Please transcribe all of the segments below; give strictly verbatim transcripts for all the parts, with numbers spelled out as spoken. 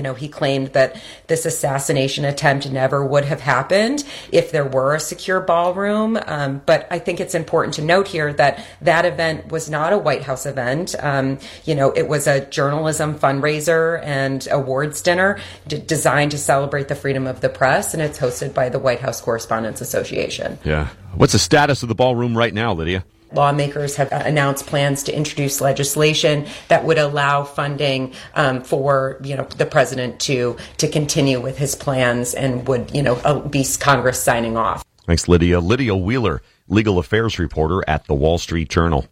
You know, he claimed that this assassination attempt never would have happened if there were a secure ballroom. Um, but I think it's important to note here that that event was not a White House event. Um, you know, it was a journalism fundraiser and awards dinner d- designed to celebrate the freedom of the press, and it's hosted by the White House Correspondents Association. Yeah. What's the status of the ballroom right now, Lydia? Lawmakers have announced plans to introduce legislation that would allow funding um, for, you know, the president to to continue with his plans, and would, you know, be Congress signing off. Thanks, Lydia. Lydia Wheeler, legal affairs reporter at the Wall Street Journal.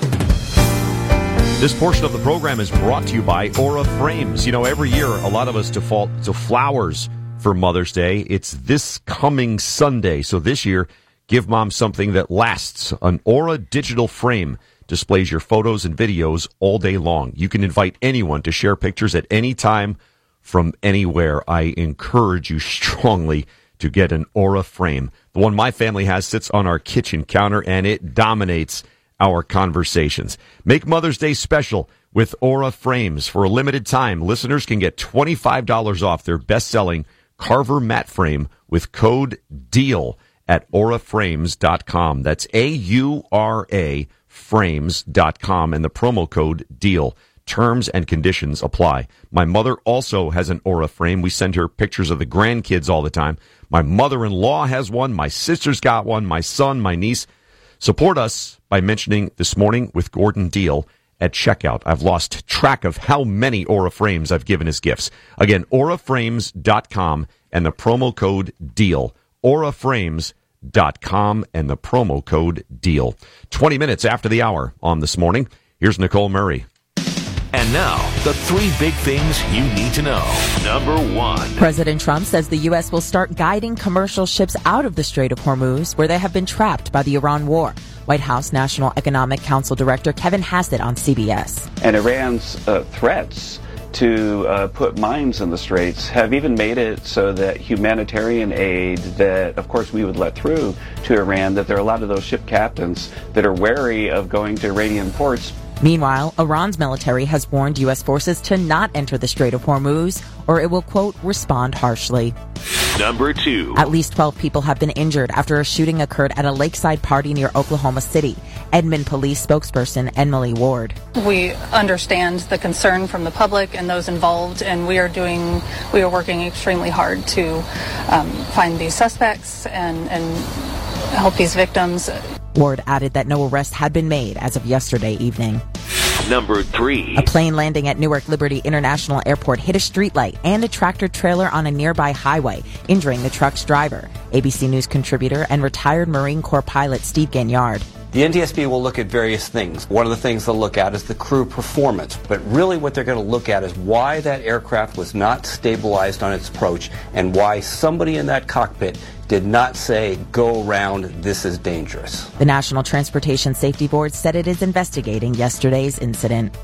This portion of the program is brought to you by Aura Frames. You know, every year a lot of us default to flowers for Mother's Day. It's this coming Sunday, so this year, give Mom something that lasts. An Aura digital frame displays your photos and videos all day long. You can invite anyone to share pictures at any time from anywhere. I encourage you strongly to get an Aura frame. The one my family has sits on our kitchen counter, and it dominates our conversations. Make Mother's Day special with Aura frames. For a limited time, listeners can get twenty-five dollars off their best-selling Carver mat frame with code DEAL at aura frames dot com. That's A U R A frames dot com, and the promo code DEAL. Terms and conditions apply. My mother also has an Aura frame. We send her pictures of the grandkids all the time. My mother-in-law has one. My sister's got one. My son, my niece. Support us by mentioning This Morning with Gordon Deal at checkout. I've lost track of how many Aura frames I've given as gifts. Again, aura frames dot com and the promo code DEAL. aura frames dot com and the promo code DEAL. twenty minutes after the hour on This Morning, here's Nicole Murray. And now, the three big things you need to know. Number one. President Trump says the U S will start guiding commercial ships out of the Strait of Hormuz, where they have been trapped by the Iran war. White House National Economic Council Director Kevin Hassett on C B S. And Iran's uh, threats to uh, put mines in the straits have even made it so that humanitarian aid that, of course, we would let through to Iran, that there are a lot of those ship captains that are wary of going to Iranian ports. Meanwhile, Iran's military has warned U S forces to not enter the Strait of Hormuz, or it will, quote, respond harshly. Number two. At least twelve people have been injured after a shooting occurred at a lakeside party near Oklahoma City. Edmond Police spokesperson Emily Ward. We understand the concern from the public and those involved, and we are doing, we are working extremely hard to um, find these suspects and, and help these victims. Ward added that no arrest had been made as of yesterday evening. Number three. A plane landing at Newark Liberty International Airport hit a streetlight and a tractor trailer on a nearby highway, injuring the truck's driver. A B C News contributor and retired Marine Corps pilot Steve Gaignard. The N T S B will look at various things. One of the things they'll look at is the crew performance. But really what they're going to look at is why that aircraft was not stabilized on its approach and why somebody in that cockpit did not say, go around, this is dangerous. The National Transportation Safety Board said it is investigating yesterday's incident.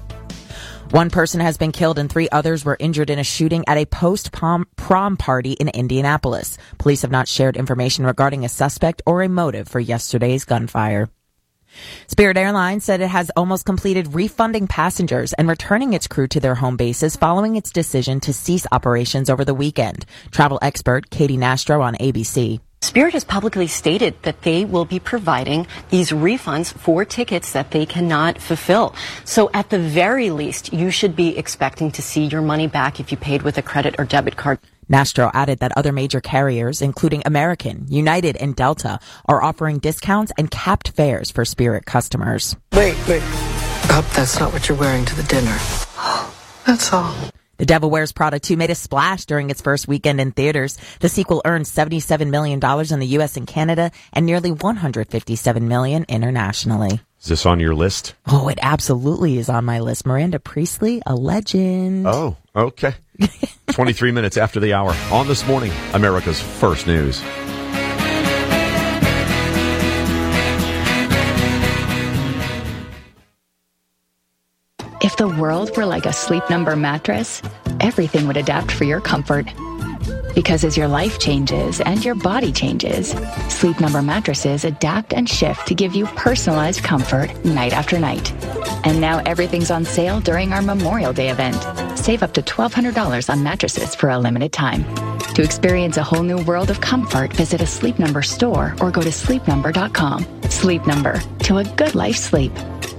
One person has been killed and three others were injured in a shooting at a post-prom prom party in Indianapolis. Police have not shared information regarding a suspect or a motive for yesterday's gunfire. Spirit Airlines said it has almost completed refunding passengers and returning its crew to their home bases following its decision to cease operations over the weekend. Travel expert Katie Nastro on A B C. Spirit has publicly stated that they will be providing these refunds for tickets that they cannot fulfill. So at the very least, you should be expecting to see your money back if you paid with a credit or debit card. Nastro added that other major carriers, including American, United, and Delta, are offering discounts and capped fares for Spirit customers. Wait, wait. Hope that's not what you're wearing to the dinner. That's all. The Devil Wears Prada two made a splash during its first weekend in theaters. The sequel earned seventy-seven million dollars in the U S and Canada and nearly one hundred fifty-seven million dollars internationally. Is this on your list? Oh, it absolutely is on my list. Miranda Priestley, a legend. Oh, okay. twenty-three minutes after the hour on This Morning, America's First News. If the world were like a Sleep Number mattress, everything would adapt for your comfort. Because as your life changes and your body changes, Sleep Number mattresses adapt and shift to give you personalized comfort night after night. And now everything's on sale during our Memorial Day event. Save up to twelve hundred dollars on mattresses for a limited time. To experience a whole new world of comfort, visit a Sleep Number store or go to sleep number dot com. Sleep Number, to a good life sleep.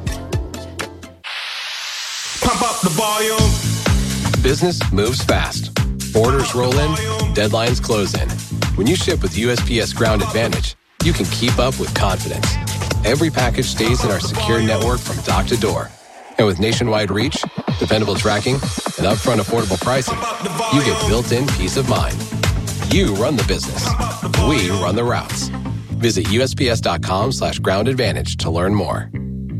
Pump up the volume. Business moves fast. Orders roll in, deadlines close in. When you ship with U S P S Ground Advantage, you can keep up with confidence. Every package stays in our secure network from dock to door. And with nationwide reach, dependable tracking, and upfront affordable pricing, you get built-in peace of mind. You run the business. We run the routes. Visit U S P S dot com slash ground advantage to learn more.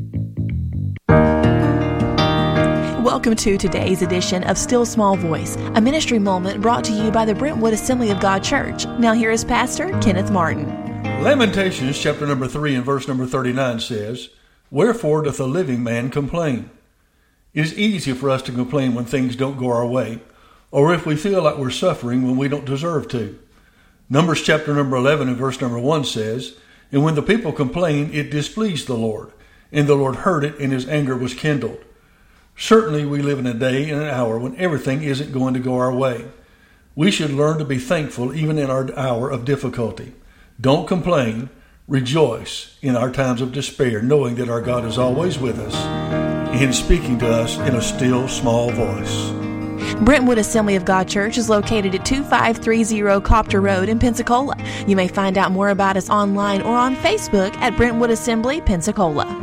Welcome to today's edition of Still Small Voice, a ministry moment brought to you by the Brentwood Assembly of God Church. Now here is Pastor Kenneth Martin. Lamentations chapter number three and verse number thirty-nine says, "Wherefore doth a living man complain?" It is easy for us to complain when things don't go our way, or if we feel like we're suffering when we don't deserve to. Numbers chapter number eleven and verse number one says, "And when the people complained, it displeased the Lord, and the Lord heard it, and his anger was kindled." Certainly we live in a day and an hour when everything isn't going to go our way. We should learn to be thankful even in our hour of difficulty. Don't complain. Rejoice in our times of despair, knowing that our God is always with us and speaking to us in a still small voice. Brentwood Assembly of God Church is located at two five three zero Copter Road in Pensacola. You may find out more about us online or on Facebook at Brentwood Assembly, Pensacola.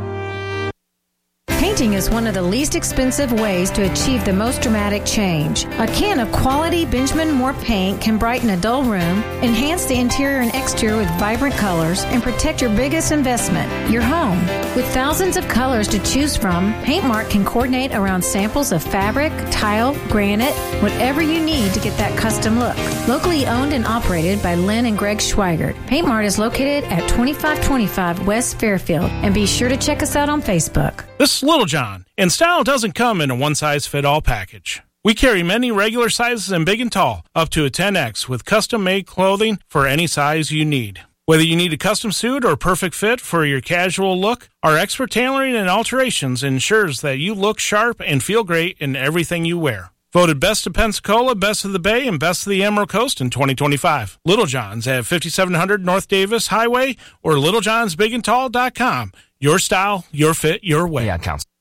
Painting is one of the least expensive ways to achieve the most dramatic change. A can of quality Benjamin Moore paint can brighten a dull room, enhance the interior and exterior with vibrant colors, and protect your biggest investment, your home. With thousands of colors to choose from, Paintmark can coordinate around samples of fabric, tile, granite, whatever you need to get that custom look. Locally owned and operated by Lynn and Greg Schweigert, Paintmark is located at twenty-five twenty-five West Fairfield, and be sure to check us out on Facebook. This is Little John, and style doesn't come in a one-size-fit-all package. We carry many regular sizes and big and tall, up to a ten X, with custom-made clothing for any size you need. Whether you need a custom suit or perfect fit for your casual look, our expert tailoring and alterations ensures that you look sharp and feel great in everything you wear. Voted Best of Pensacola, Best of the Bay, and Best of the Emerald Coast in twenty twenty-five. Little John's at fifty-seven hundred North Davis Highway or littlejohns big and tall dot com. Your style, your fit, your way. Yeah, counts.